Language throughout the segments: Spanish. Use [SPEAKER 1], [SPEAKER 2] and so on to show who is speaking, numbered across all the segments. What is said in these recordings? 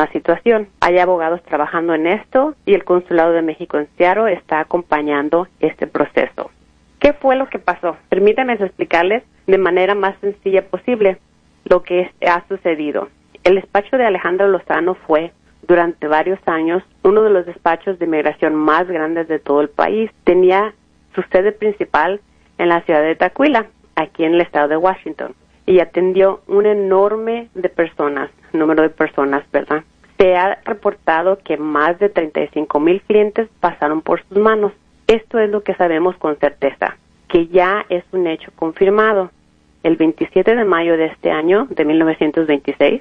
[SPEAKER 1] misma situación. Hay abogados trabajando en esto y el Consulado de México en Seattle está acompañando este proceso. ¿Qué fue lo que pasó? Permítanme explicarles de manera más sencilla posible lo que ha sucedido. El despacho de Alejandra Lozano fue, durante varios años, uno de los despachos de inmigración más grandes de todo el país. Tenía su sede principal en la ciudad de Tukwila, aquí en el estado de Washington, y atendió un enorme número de personas, ¿verdad? Se ha reportado que más de 35,000 clientes pasaron por sus manos. Esto es lo que sabemos con certeza, que ya es un hecho confirmado. El 27 de mayo de este año, de 2026,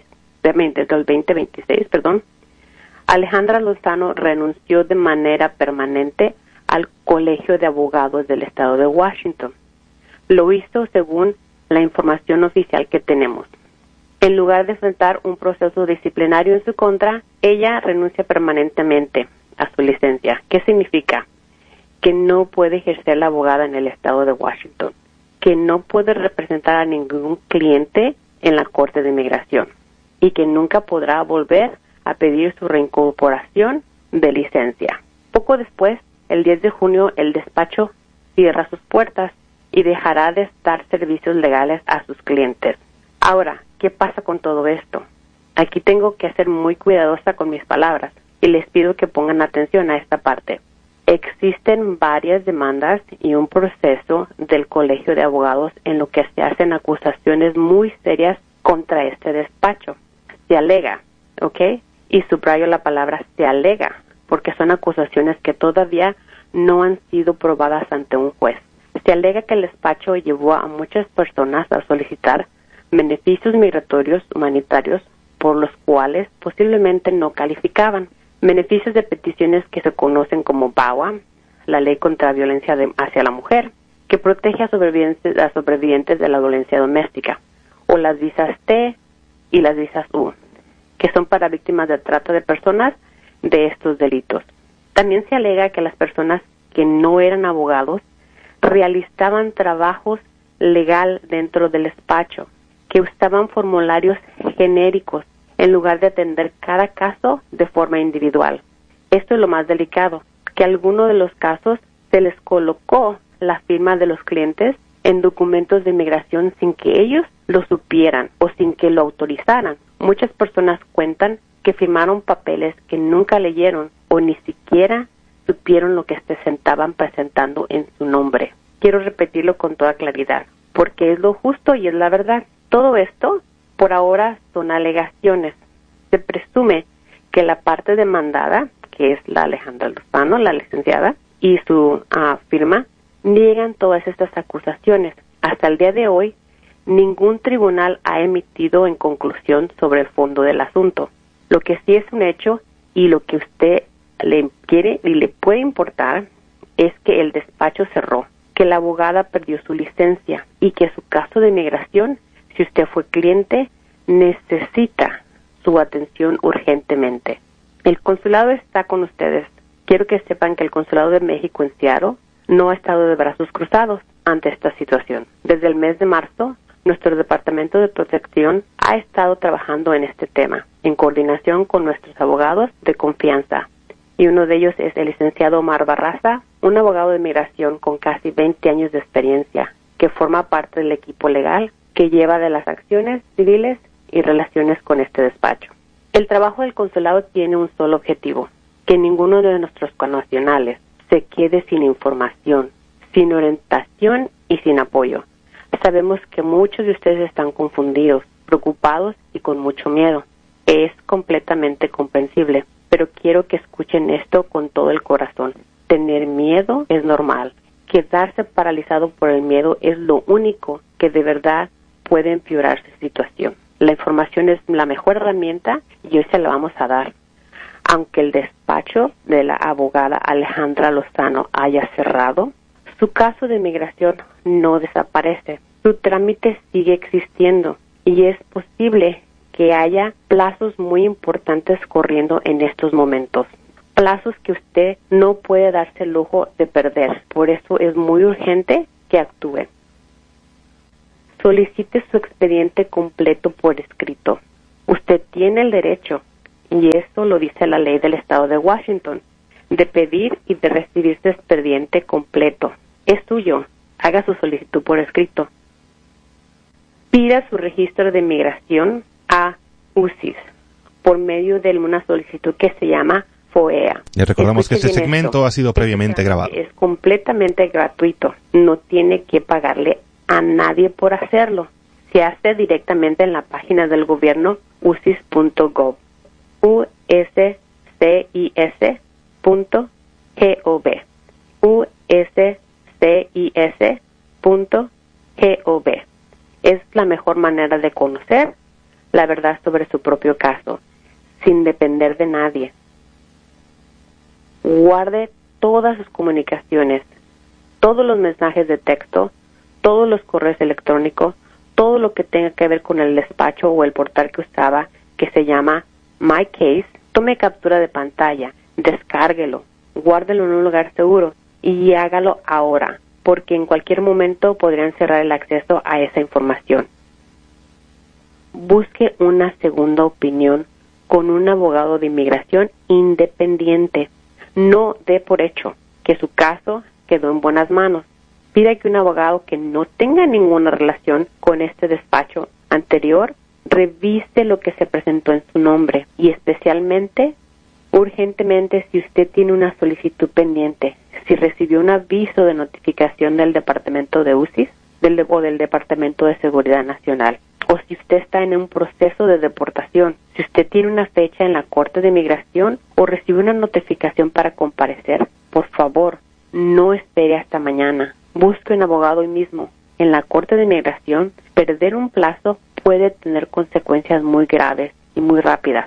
[SPEAKER 1] Alejandra Lozano renunció de manera permanente al Colegio de Abogados del Estado de Washington. Lo hizo según la información oficial que tenemos. En lugar de enfrentar un proceso disciplinario en su contra, ella renuncia permanentemente a su licencia. ¿Qué significa? Que no puede ejercer la abogada en el Estado de Washington, que no puede representar a ningún cliente en la Corte de Inmigración y que nunca podrá volver a pedir su reincorporación de licencia. Poco después, el 10 de junio, el despacho cierra sus puertas y dejará de dar servicios legales a sus clientes. Ahora, ¿qué pasa con todo esto? Aquí tengo que ser muy cuidadosa con mis palabras y les pido que pongan atención a esta parte. Existen varias demandas y un proceso del Colegio de Abogados en lo que se hacen acusaciones muy serias contra este despacho. Se alega, ¿ok? Y subrayo la palabra se alega, porque son acusaciones que todavía no han sido probadas ante un juez. Se alega que el despacho llevó a muchas personas a solicitar beneficios migratorios humanitarios por los cuales posiblemente no calificaban. Beneficios de peticiones que se conocen como VAWA, la Ley contra la Violencia hacia la Mujer, que protege a sobrevivientes de la violencia doméstica, o las visas T y las visas U, que son para víctimas de trata de personas de estos delitos. También se alega que las personas que no eran abogados realizaban trabajos legal dentro del despacho, que usaban formularios genéricos en lugar de atender cada caso de forma individual. Esto es lo más delicado, que algunos de los casos se les colocó la firma de los clientes en documentos de inmigración sin que ellos lo supieran o sin que lo autorizaran. Muchas personas cuentan que firmaron papeles que nunca leyeron o ni siquiera supieron lo que se estaban presentando en su nombre. Quiero repetirlo con toda claridad, porque es lo justo y es la verdad. Todo esto, por ahora, son alegaciones. Se presume que la parte demandada, que es la Alejandra Lozano, la licenciada, y su firma, niegan todas estas acusaciones. Hasta el día de hoy, ningún tribunal ha emitido en conclusión sobre el fondo del asunto. Lo que sí es un hecho y lo que usted le quiere y le puede importar es que el despacho cerró, que la abogada perdió su licencia y que su caso de inmigración, si usted fue cliente, necesita su atención urgentemente. El consulado está con ustedes. Quiero que sepan que el Consulado de México en Seattle no ha estado de brazos cruzados ante esta situación. Desde el mes de marzo, nuestro Departamento de Protección ha estado trabajando en este tema, en coordinación con nuestros abogados de confianza. Y uno de ellos es el licenciado Omar Barraza, un abogado de inmigración con casi 20 años de experiencia, que forma parte del equipo legal que lleva de las acciones civiles y relaciones con este despacho. El trabajo del consulado tiene un solo objetivo: que ninguno de nuestros connacionales se quede sin información, sin orientación y sin apoyo. Sabemos que muchos de ustedes están confundidos, preocupados y con mucho miedo. Es completamente comprensible, pero quiero que escuchen esto con todo el corazón. Tener miedo es normal. Quedarse paralizado por el miedo es lo único que de verdad puede empeorar su situación. La información es la mejor herramienta y hoy se la vamos a dar. Aunque el despacho de la abogada Alejandra Lozano haya cerrado, su caso de inmigración no desaparece. Su trámite sigue existiendo y es posible que haya plazos muy importantes corriendo en estos momentos. Plazos que usted no puede darse el lujo de perder. Por eso es muy urgente que actúe. Solicite su expediente completo por escrito. Usted tiene el derecho y esto lo dice la ley del estado de Washington, de pedir y de recibir su expediente completo. Es suyo. Haga su solicitud por escrito. Pida su registro de inmigración a USCIS por medio de una solicitud que se llama FOEA.
[SPEAKER 2] Le recordamos que este segmento ha sido previamente grabado.
[SPEAKER 1] Es completamente gratuito. No tiene que pagarle a nadie por hacerlo. Se hace directamente en la página del gobierno uscis.gov. uscis.gov. uscis.gov. Es la mejor manera de conocer la verdad sobre su propio caso, sin depender de nadie. Guarde todas sus comunicaciones, todos los mensajes de texto, todos los correos electrónicos, todo lo que tenga que ver con el despacho o el portal que usaba, que se llama My Case. Tome captura de pantalla, descárguelo, guárdelo en un lugar seguro y hágalo ahora, porque en cualquier momento podrían cerrar el acceso a esa información. Busque una segunda opinión con un abogado de inmigración independiente. No dé por hecho que su caso quedó en buenas manos. Pida que un abogado que no tenga ninguna relación con este despacho anterior revise lo que se presentó en su nombre y especialmente, urgentemente, si usted tiene una solicitud pendiente, si recibió un aviso de notificación del Departamento de USCIS o del Departamento de Seguridad Nacional, o si usted está en un proceso de deportación, si usted tiene una fecha en la Corte de Inmigración o recibe una notificación para comparecer, por favor, no espere hasta mañana. Busque un abogado hoy mismo. En la Corte de Inmigración, perder un plazo puede tener consecuencias muy graves y muy rápidas.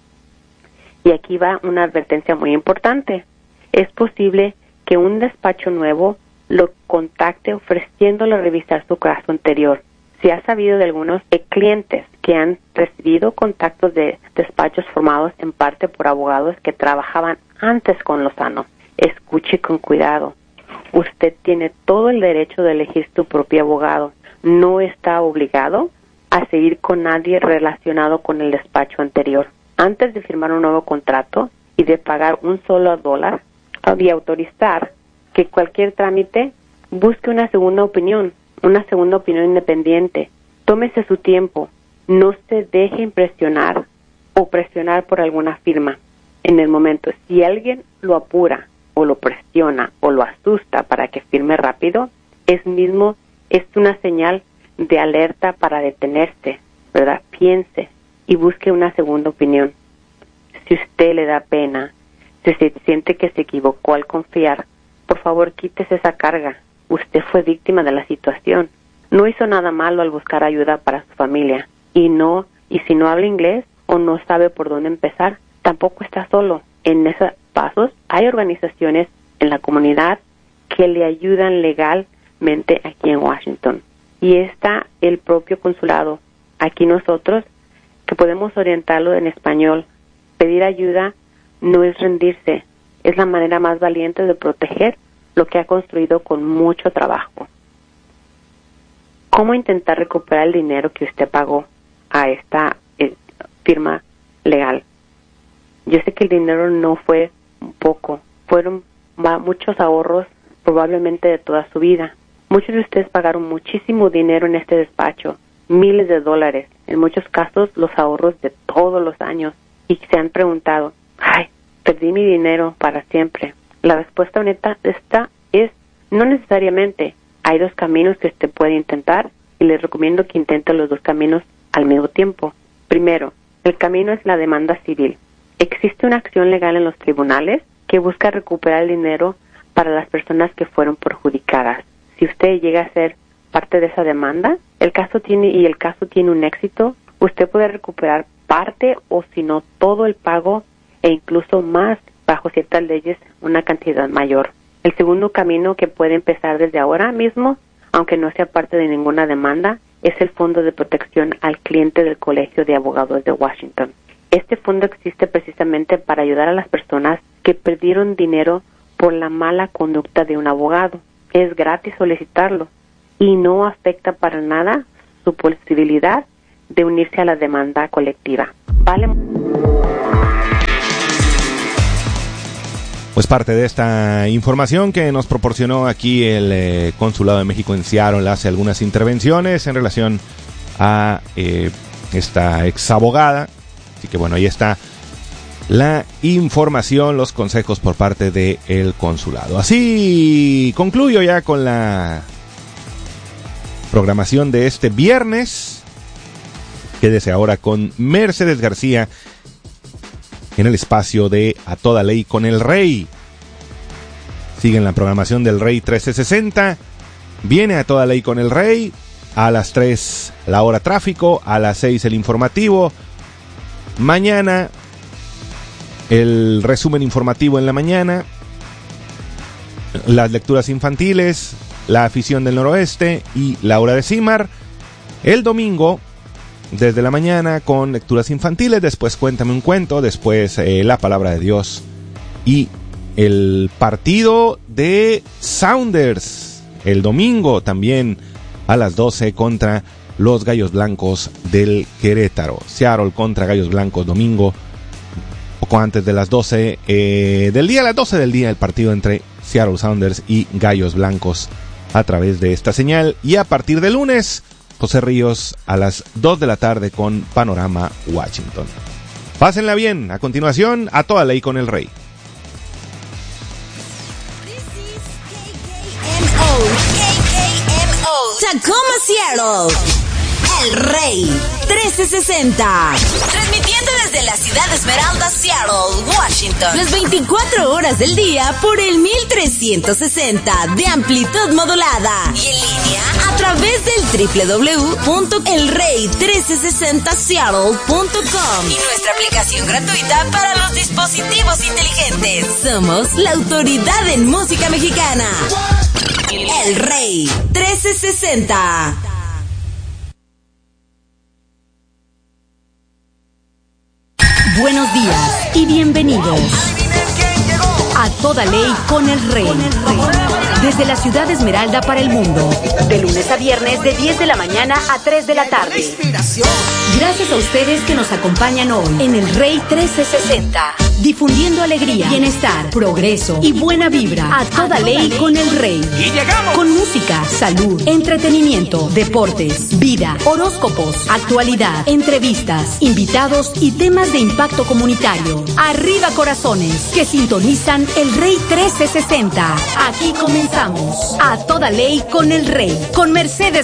[SPEAKER 1] Y aquí va una advertencia muy importante. Es posible que un despacho nuevo lo contacte ofreciéndole revisar su caso anterior. Se ha sabido de algunos clientes que han recibido contactos de despachos formados en parte por abogados que trabajaban antes con Lozano. Escuche con cuidado. Usted tiene todo el derecho de elegir su propio abogado. No está obligado a seguir con nadie relacionado con el despacho anterior. Antes de firmar un nuevo contrato y de pagar un solo $1 y autorizar que cualquier trámite, busque una segunda opinión independiente. Tómese su tiempo. No se deje impresionar o presionar por alguna firma en el momento. Si alguien lo apura o lo presiona o lo asusta para que firme rápido, es una señal de alerta para detenerse, ¿verdad? Piense y busque una segunda opinión. Si usted le da pena, si se siente que se equivocó al confiar, por favor quítese esa carga. Usted fue víctima de la situación. No hizo nada malo al buscar ayuda para su familia. Y si no habla inglés o no sabe por dónde empezar, tampoco está solo. En esos pasos hay organizaciones en la comunidad que le ayudan legalmente aquí en Washington. Y está el propio consulado. Aquí nosotros, que podemos orientarlo en español. Pedir ayuda no es rendirse. Es la manera más valiente de proteger lo que ha construido con mucho trabajo. ¿Cómo intentar recuperar el dinero que usted pagó a esta firma legal? Yo sé que el dinero no fue poco, fueron muchos ahorros, probablemente de toda su vida. Muchos de ustedes pagaron muchísimo dinero en este despacho, miles de dólares, en muchos casos los ahorros de todos los años, y se han preguntado, perdí mi dinero para siempre. La respuesta honesta es no necesariamente. Hay dos caminos que usted puede intentar y les recomiendo que intente los dos caminos al mismo tiempo. Primero, el camino es la demanda civil. Existe una acción legal en los tribunales que busca recuperar el dinero para las personas que fueron perjudicadas. Si usted llega a ser parte de esa demanda, el caso tiene un éxito, usted puede recuperar parte o si no todo el pago e incluso más, bajo ciertas leyes, una cantidad mayor. El segundo camino que puede empezar desde ahora mismo, aunque no sea parte de ninguna demanda, es el Fondo de Protección al Cliente del Colegio de Abogados de Washington. Este fondo existe precisamente para ayudar a las personas que perdieron dinero por la mala conducta de un abogado. Es gratis solicitarlo y no afecta para nada su posibilidad de unirse a la demanda colectiva. Vale.
[SPEAKER 2] es parte de esta información que nos proporcionó aquí el Consulado de México en Seattle. Hace algunas intervenciones en relación a esta ex abogada. Así que bueno, ahí está la información, los consejos por parte del consulado. Así concluyo ya con la programación de este viernes. Quédese ahora con Mercedes García en el espacio de A Toda Ley con el Rey. Siguen la programación del Rey 1360. Viene A Toda Ley con el Rey. A las 3 la hora tráfico. A las 6 el informativo. Mañana el resumen informativo en la mañana. Las lecturas infantiles. La afición del noroeste y la hora de Cimar. El domingo desde la mañana con lecturas infantiles, después Cuéntame un cuento, después la palabra de Dios y el partido de Sounders el domingo también a las 12 contra los Gallos Blancos del Querétaro. Seattle contra Gallos Blancos domingo, poco antes de las 12 del día, a las 12 del día el partido entre Seattle Sounders y Gallos Blancos a través de esta señal. Y a partir de lunes, José Ríos a las 2 de la tarde con Panorama Washington. Pásenla bien. A continuación, A Toda Ley con el Rey.
[SPEAKER 3] Tacoma, Seattle. El Rey 1360. Transmitiendo desde la ciudad de Esmeralda, Seattle, Washington. Las 24 horas del día por el 1360 de amplitud modulada. Y en línea a través del www.elrey1360seattle.com. Y nuestra aplicación gratuita para los dispositivos inteligentes. Somos la autoridad en música mexicana. El Rey 1360.
[SPEAKER 4] Buenos días y bienvenidos a Toda Ley con el Rey. Desde la ciudad de Esmeralda para el mundo, de lunes a viernes de 10 de la mañana a 3 de la tarde. Gracias a ustedes que nos acompañan hoy en el Rey 1360, difundiendo alegría, bienestar, progreso y buena vibra. A Toda Ley con el Rey.
[SPEAKER 5] Y llegamos
[SPEAKER 4] con música, salud, entretenimiento, deportes, vida, horóscopos, actualidad, entrevistas, invitados y temas de impacto comunitario. Arriba corazones que sintonizan el Rey 1360. Aquí comenzamos A Toda Ley con el Rey, con Mercedes